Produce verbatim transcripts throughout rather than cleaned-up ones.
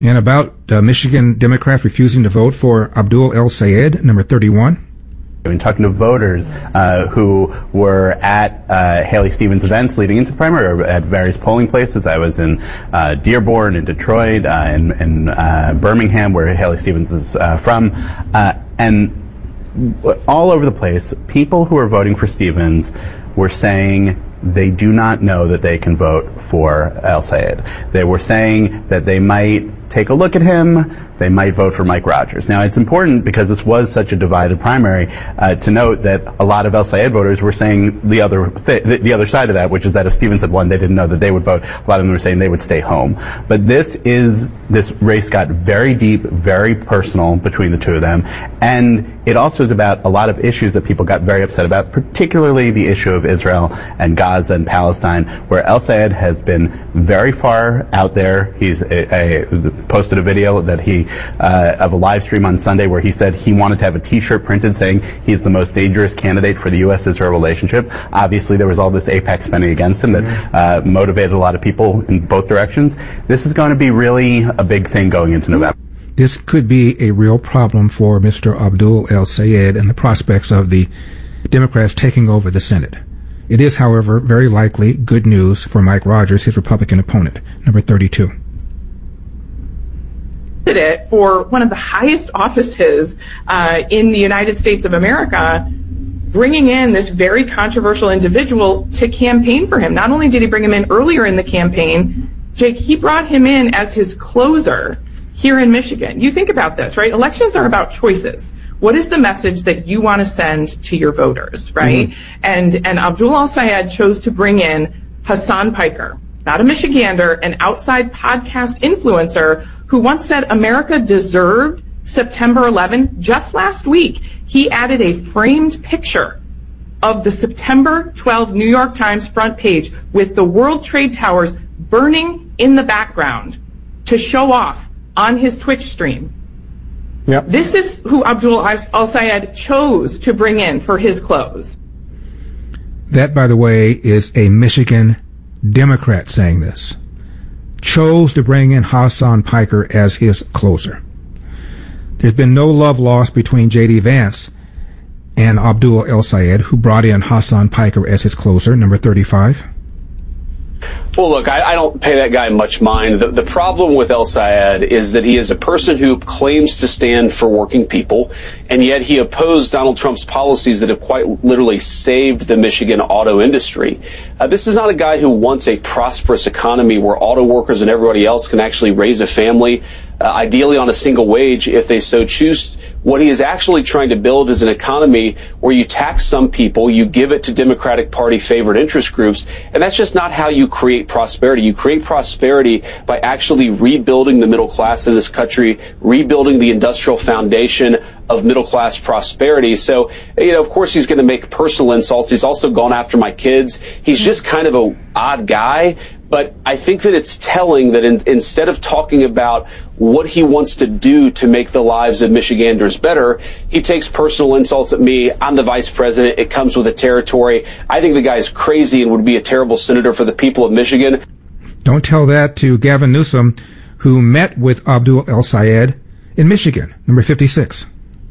And about uh, Michigan Democrats refusing to vote for Abdul El-Sayed, number thirty-one. I've been talking to voters uh, who were at uh, Haley Stevens events leading into the primary or at various polling places. I was in uh, Dearborn, in Detroit, uh, in, in uh, Birmingham, where Haley Stevens is uh, from, uh, and all over the place, people who are voting for Stevens were saying they do not know that they can vote for El-Sayed. They were saying that they might take a look at him, they might vote for Mike Rogers. Now, it's important, because this was such a divided primary, uh, to note that a lot of El-Sayed voters were saying the other th- the, the other side of that, which is that if Stevens had won, they didn't know that they would vote. A lot of them were saying they would stay home. But this is, this race got very deep, very personal between the two of them, and it also is about a lot of issues that people got very upset about, particularly the issue of Israel and Gaza and Palestine, where El-Sayed has been very far out there. He's a, a, posted a video that he uh, of a live stream on Sunday where he said he wanted to have a T-shirt printed saying he's the most dangerous candidate for the U S Israel relationship. Obviously, there was all this AIPAC spending against him that uh, motivated a lot of people in both directions. This is going to be really a big thing going into November. This could be a real problem for Mister Abdul El-Sayed and the prospects of the Democrats taking over the Senate. It is, however, very likely good news for Mike Rogers, his Republican opponent, number thirty-two. It for one of the highest offices uh, in the United States of America, bringing in this very controversial individual to campaign for him. Not only did he bring him in earlier in the campaign, Jake, he brought him in as his closer here in Michigan. You think about this, right? Elections are about choices. What is the message that you want to send to your voters, right? Mm-hmm. And and Abdul El-Sayed chose to bring in Hassan Piker, not a Michigander, an outside podcast influencer who once said America deserved September eleventh. Just last week, he added a framed picture of the September twelfth New York Times front page with the World Trade Towers burning in the background to show off on his Twitch stream. Yep. This is who Abdul El-Sayed chose to bring in for his close. That, by the way, is a Michigan Democrat saying this. Chose to bring in Hassan Piker as his closer. There's been no love lost between J D. Vance and Abdul El-Sayed, who brought in Hassan Piker as his closer, number thirty-five. Well, look, I, I don't pay that guy much mind. The, the problem with El-Sayed is that he is a person who claims to stand for working people, and yet he opposed Donald Trump's policies that have quite literally saved the Michigan auto industry. Uh, this is not a guy who wants a prosperous economy where auto workers and everybody else can actually raise a family, uh, ideally on a single wage if they so choose. What he is actually trying to build is an economy where you tax some people, you give it to Democratic Party favored interest groups, and that's just not how you create prosperity. You create prosperity by actually rebuilding the middle class in this country, rebuilding the industrial foundation of middle class prosperity. So, you know, of course he's going to make personal insults. He's also gone after my kids. He's just kind of an odd guy. But I think that it's telling that in, instead of talking about what he wants to do to make the lives of Michiganders better, he takes personal insults at me. I'm the vice president. It comes with the territory. I think the guy's crazy and would be a terrible senator for the people of Michigan. Don't tell that to Gavin Newsom, who met with Abdul El-Sayed in Michigan, number fifty-six.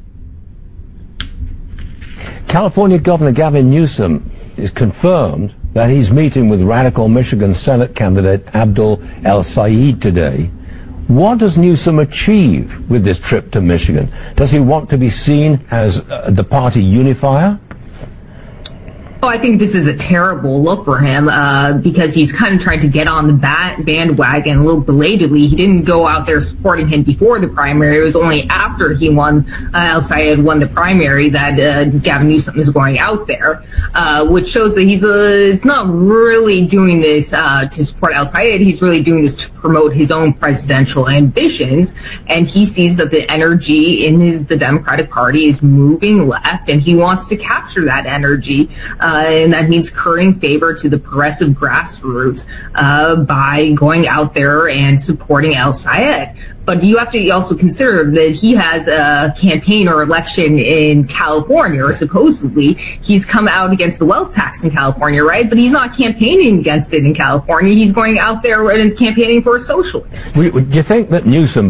California Governor Gavin Newsom is confirmed that he's meeting with radical Michigan Senate candidate Abdul El-Sayed today. What does Newsom achieve with this trip to Michigan? Does he want to be seen as uh, the party unifier? Oh, I think this is a terrible look for him uh, because he's kind of trying to get on the bat- bandwagon a little belatedly. He didn't go out there supporting him before the primary. It was only after he won, uh, El-Sayed won the primary that uh, Gavin Newsom is going out there, uh, which shows that he's, uh, he's not really doing this uh, to support El-Sayed. He's really doing this to promote his own presidential ambitions, and he sees that the energy in his the Democratic Party is moving left, and he wants to capture that energy. Uh, uh, and that means currying favor to the progressive grassroots uh, by going out there and supporting El-Sayed. But you have to also consider that he has a campaign or election in California, or supposedly he's come out against the wealth tax in California, right? But he's not campaigning against it in California. He's going out there and campaigning for a socialist. Do you think that Newsom